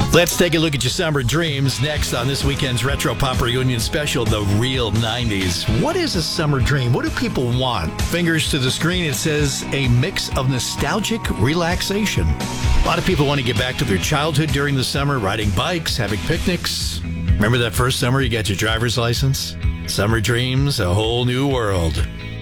Let's take a look at your summer dreams next on this weekend's Retro Pop Reunion Special, The Real 90s. What is a summer dream? What do people want? Fingers to the screen, it says a mix of nostalgic relaxation. A lot of people want to get back to their childhood during the summer, riding bikes, having picnics. Remember that first summer you got your driver's license? Summer dreams, a whole new world.